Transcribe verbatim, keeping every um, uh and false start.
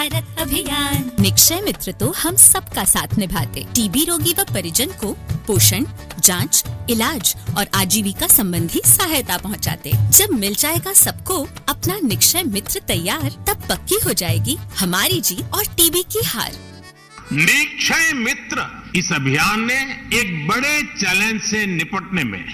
भारत अभियान। निक्षय मित्र तो हम सबका साथ निभाते, टीबी रोगी व परिजन को पोषण, जांच, इलाज और आजीविका संबंधी सहायता पहुंचाते। जब मिल जाएगा सबको अपना निक्षय मित्र तैयार, तब पक्की हो जाएगी हमारी जीत और टीबी की हार। निक्षय मित्र इस अभियान ने एक बड़े चैलेंज से निपटने में